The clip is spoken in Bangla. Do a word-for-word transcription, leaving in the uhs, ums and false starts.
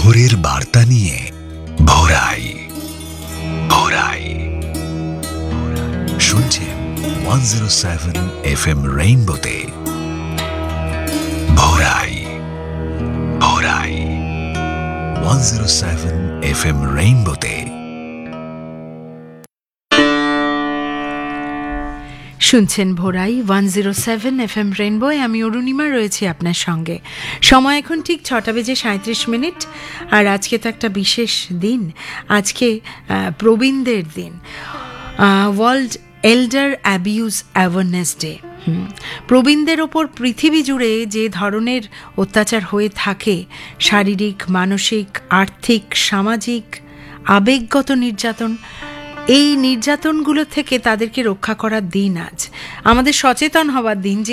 ভোরের বার্তা নিয়ে ভোরাই ভোরাই শুনছেন one zero seven F M রেইনবোতে ভোরাই ভোরাই one zero seven F M রেইনবোতে শুনছেন ভোরাই one zero seven F M রেইনবোয়। আমি অরুণিমা রয়েছি আপনার সঙ্গে। সময় এখন ঠিক ছটা বেজে সাঁত্রিশ মিনিট। আর আজকে তো একটা বিশেষ দিন, আজকে প্রবীণদের দিন, ওয়ার্ল্ড এল্ডার অ্যাবিউজ অ্যাওয়ারনেস ডে। প্রবীণদের ওপর পৃথিবী জুড়ে যে ধরনের অত্যাচার হয়ে থাকে, শারীরিক, মানসিক, আর্থিক, সামাজিক, আবেগগত নির্যাতন, এই নির্যাতনগুলো থেকে তাদেরকে রক্ষা করার দিন আজ। আমাদের সচেতন হওয়ার দিন যে